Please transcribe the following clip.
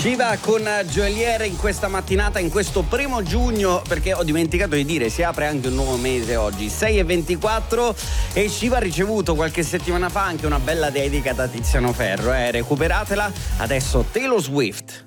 Shiva con Gioeliere in questa mattinata, in questo 1 giugno, perché ho dimenticato di dire, si apre anche un nuovo mese oggi, 6:24, e Shiva ha ricevuto qualche settimana fa anche una bella dedica da Tiziano Ferro, recuperatela, adesso Taylor Swift.